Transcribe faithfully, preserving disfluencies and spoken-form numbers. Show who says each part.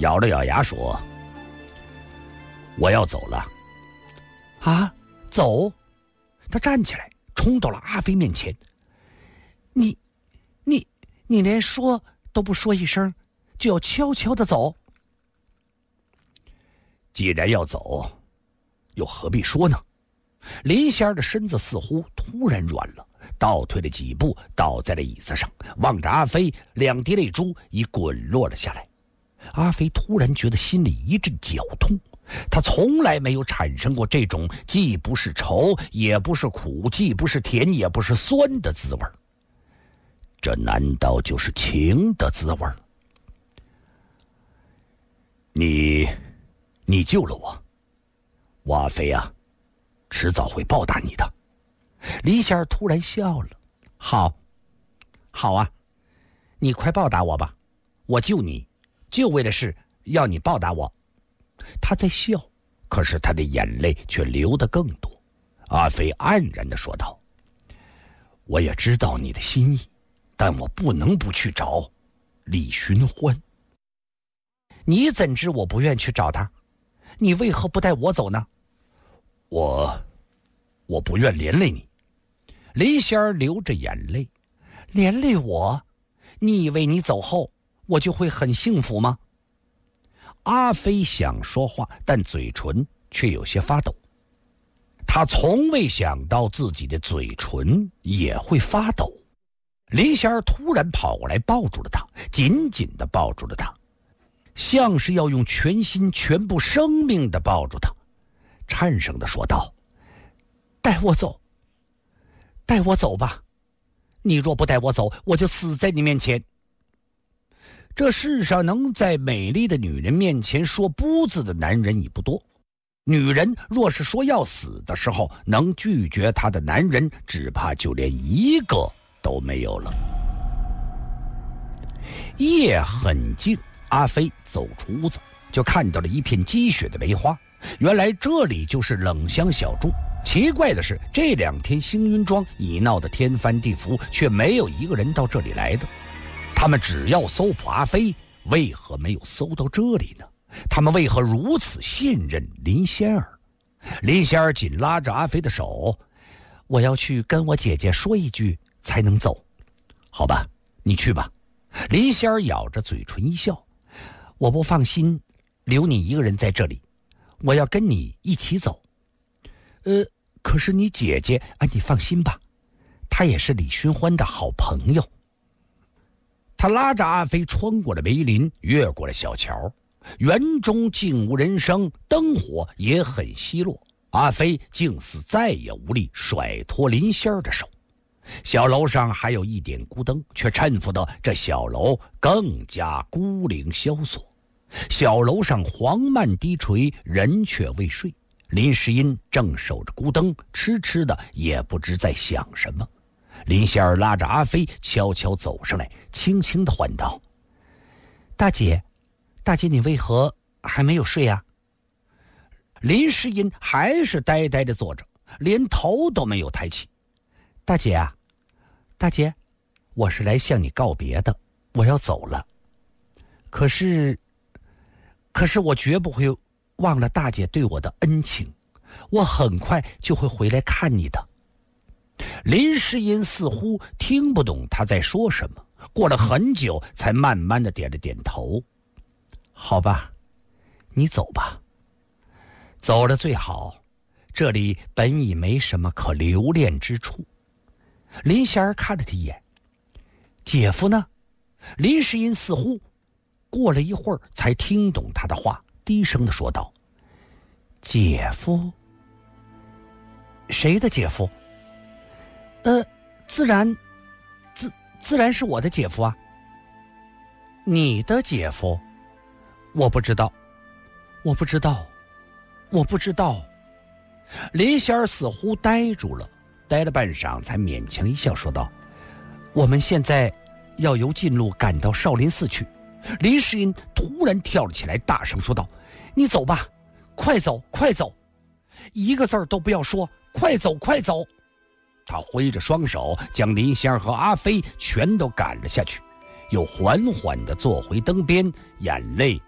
Speaker 1: 咬了咬牙说：“我要走了。”
Speaker 2: 啊，走？他站起来，冲到了阿飞面前。你，你，你连说都不说一声，就要悄悄地走？
Speaker 1: 既然要走，又何必说呢？林仙儿的身子似乎突然软了，倒退了几步，倒在了椅子上，望着阿飞，两滴泪珠已滚落了下来。阿飞突然觉得心里一阵绞痛，他从来没有产生过这种既不是愁也不是苦，既不是甜也不是酸的滋味。这难道就是情的滋味？你你救了我，我阿飞啊，迟早会报答你的。李仙儿突然笑了。
Speaker 2: 好，好啊，你快报答我吧，我救你，就为的是要你报答我。
Speaker 1: 他在笑，可是他的眼泪却流得更多。阿飞黯然地说道：“我也知道你的心意，但我不能不去找李寻欢。”
Speaker 2: 你怎知我不愿去找他？你为何不带我走呢？
Speaker 1: 我我不愿连累你。林仙儿流着眼泪。
Speaker 2: 连累我？你以为你走后我就会很幸福吗？
Speaker 1: 阿飞想说话，但嘴唇却有些发抖。他从未想到自己的嘴唇也会发抖。林仙儿突然跑过来抱住了他，紧紧地抱住了他，像是要用全心全部生命地抱住他，颤声地说道：“
Speaker 2: 带我走，带我走吧！你若不带我走，我就死在你面前。”
Speaker 1: 这世上能在美丽的女人面前说不字的男人已不多，女人若是说要死的时候能拒绝她的男人，只怕就连一个都没有了。夜很静，阿飞走出屋子，就看到了一片积雪的梅花。原来这里就是冷香小筑。奇怪的是，这两天星云庄已闹得天翻地覆，却没有一个人到这里来的。他们只要搜捕阿飞，为何没有搜到这里呢？他们为何如此信任林仙儿？林仙儿紧拉着阿飞的手：“
Speaker 2: 我要去跟我姐姐说一句才能走。”“
Speaker 1: 好吧，你去吧。”林仙儿咬着嘴唇一笑：“
Speaker 2: 我不放心留你一个人在这里，我要跟你一起走。”“
Speaker 1: 呃，可是你姐姐……
Speaker 2: 啊，你放心吧，她也是李寻欢的好朋友。”
Speaker 1: 他拉着阿飞穿过了梅林，越过了小桥，园中竟无人声，灯火也很稀落。阿飞竟似再也无力甩脱林仙儿的手。小楼上还有一点孤灯，却衬服的这小楼更加孤零萧索。小楼上黄幔低垂，人却未睡。林诗音正守着孤灯，痴痴的也不知在想什么。林仙儿拉着阿飞悄悄走上来，轻轻地唤道：“
Speaker 2: 大姐，大姐，你为何还没有睡啊？”
Speaker 1: 林诗音还是呆呆地坐着，连头都没有抬起。
Speaker 2: “大姐啊，大姐，我是来向你告别的，我要走了。可是，可是我绝不会忘了大姐对我的恩情，我很快就会回来看你的。”
Speaker 1: 林诗音似乎听不懂他在说什么，过了很久才慢慢的点了点头。
Speaker 2: “好吧，你走吧，走了最好，这里本已没什么可留恋之处。”
Speaker 1: 林仙儿看了他一眼。
Speaker 2: “姐夫呢？”
Speaker 1: 林诗音似乎过了一会儿才听懂他的话，低声的说道：“
Speaker 2: 姐夫？谁的姐夫？”“呃，自然，自自然是我的姐夫啊。”“你的姐夫？我不知道，我不知道，我不知道。”
Speaker 1: 林仙儿似乎呆住了，呆了半晌，才勉强一笑说道：“
Speaker 2: 我们现在要由近路赶到少林寺去。”
Speaker 1: 林诗音突然跳了起来，大声说道：“
Speaker 2: 你走吧，快走，快走，一个字儿都不要说，快走，快走！”
Speaker 1: 他挥着双手，将林仙儿和阿飞全都赶了下去，又缓缓地坐回灯边，眼泪